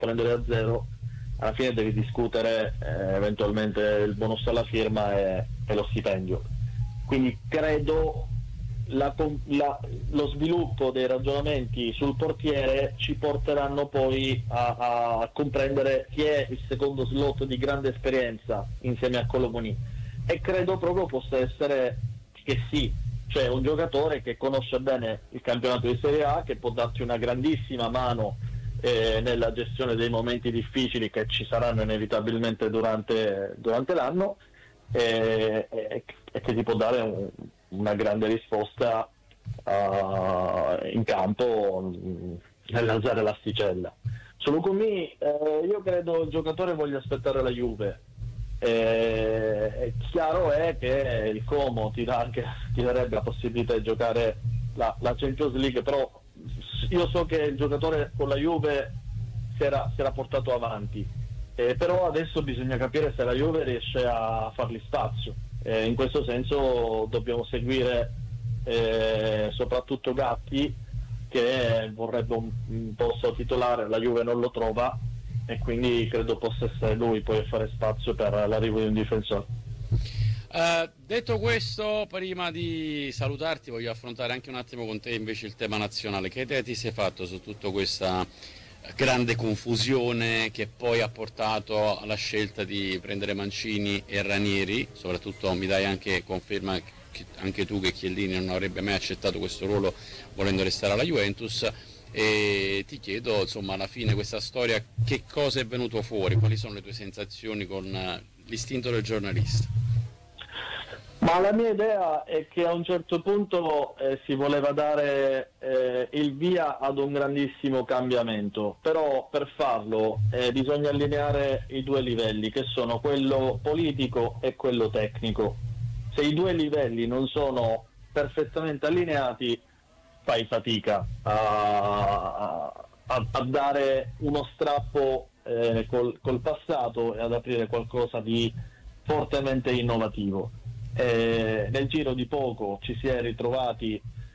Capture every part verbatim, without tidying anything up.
prendere a zero, alla fine devi discutere eh, eventualmente il bonus alla firma e, e lo stipendio. Quindi credo la, la, lo sviluppo dei ragionamenti sul portiere ci porteranno poi a, a comprendere chi è il secondo slot di grande esperienza insieme a Colomoni, e credo proprio possa essere che sì, cioè un giocatore che conosce bene il campionato di Serie A, che può darti una grandissima mano eh, nella gestione dei momenti difficili che ci saranno inevitabilmente durante, durante l'anno, e, e, e che ti può dare un, una grande risposta uh, in campo nell'alzare l'asticella. Su Lukumi eh, io credo il giocatore voglia aspettare la Juve. Eh, è chiaro è che il Como ti, dà anche, ti darebbe la possibilità di giocare la, la Champions League, però io so che il giocatore con la Juve si era, si era portato avanti, eh, però adesso bisogna capire se la Juve riesce a fargli spazio. Eh, in questo senso dobbiamo seguire eh, soprattutto Gatti, che vorrebbe un, un posto titolare, la Juve non lo trova, e quindi credo possa essere lui poi a fare spazio per l'arrivo di un difensore. Uh, detto questo, prima di salutarti voglio affrontare anche un attimo con te invece il tema nazionale. Che idea ti sei fatto su tutta questa grande confusione che poi ha portato alla scelta di prendere Mancini e Ranieri? Soprattutto mi dai anche conferma che anche tu che Chiellini non avrebbe mai accettato questo ruolo volendo restare alla Juventus, e ti chiedo insomma alla fine questa storia che cosa è venuto fuori, quali sono le tue sensazioni con l'istinto del giornalista? Ma la mia idea è che a un certo punto eh, si voleva dare eh, il via ad un grandissimo cambiamento, però per farlo eh, bisogna allineare i due livelli, che sono quello politico e quello tecnico. Se i due livelli non sono perfettamente allineati, fai fatica a, a, a dare uno strappo eh, col, col passato e ad aprire qualcosa di fortemente innovativo. Eh, nel giro di poco ci si è ritrovati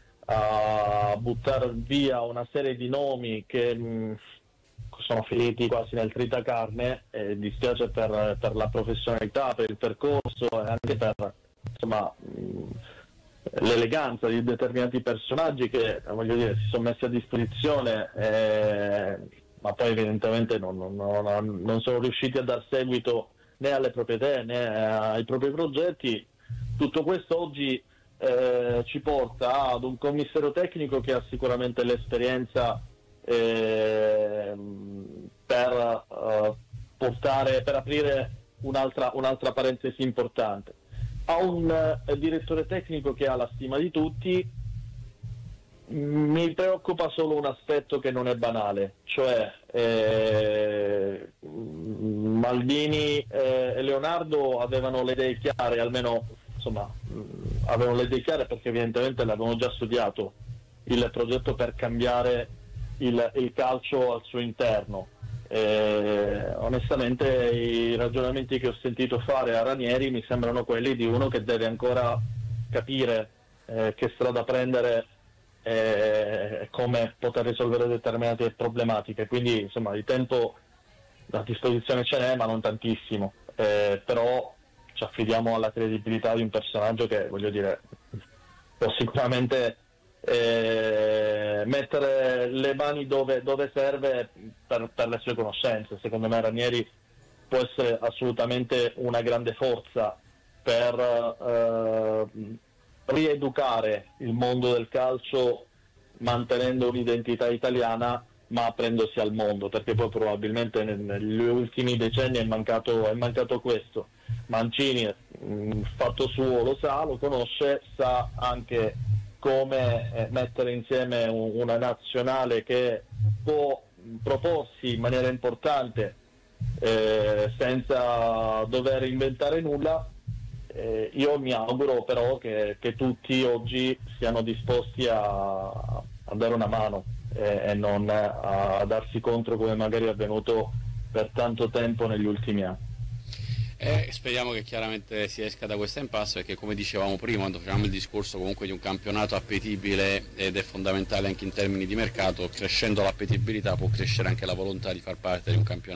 a buttare via una serie di nomi che mh, sono finiti quasi nel tritacarne, e dispiace per, per la professionalità, per il percorso e anche per insomma mh, l'eleganza di determinati personaggi che voglio dire si sono messi a disposizione, eh, ma poi evidentemente non, non, non, non sono riusciti a dar seguito né alle proprietà né ai propri progetti. Tutto questo oggi eh, ci porta ad un commissario tecnico che ha sicuramente l'esperienza eh, per eh, portare, per aprire un'altra, un'altra parentesi importante. Ha un eh, direttore tecnico che ha la stima di tutti. Mi preoccupa solo un aspetto che non è banale, cioè eh, Maldini eh, e Leonardo avevano le idee chiare, almeno insomma mh, avevano le idee chiare perché evidentemente l'avevano già studiato il progetto per cambiare il, il calcio al suo interno. Eh, onestamente i ragionamenti che ho sentito fare a Ranieri mi sembrano quelli di uno che deve ancora capire eh, che strada prendere e come poter risolvere determinate problematiche, quindi insomma di tempo a disposizione ce n'è ma non tantissimo, eh, però ci affidiamo alla credibilità di un personaggio che voglio dire può sicuramente eh, mettere le mani dove, dove serve per, per le sue conoscenze. Secondo me Ranieri può essere assolutamente una grande forza per eh, rieducare il mondo del calcio mantenendo un'identità italiana ma aprendosi al mondo, perché poi probabilmente negli ultimi decenni è mancato, è mancato questo. Mancini mh, fatto suo lo sa, lo conosce, sa anche come eh, mettere insieme un, una nazionale che può proporsi in maniera importante eh, senza dover inventare nulla. Eh, io mi auguro però che, che tutti oggi siano disposti a, a dare una mano eh, e non a, a darsi contro come magari è avvenuto per tanto tempo negli ultimi anni. E speriamo che chiaramente si esca da questo impasse, perché come dicevamo prima, quando facevamo il discorso comunque di un campionato appetibile, ed è fondamentale anche in termini di mercato, crescendo l'appetibilità può crescere anche la volontà di far parte di un campionato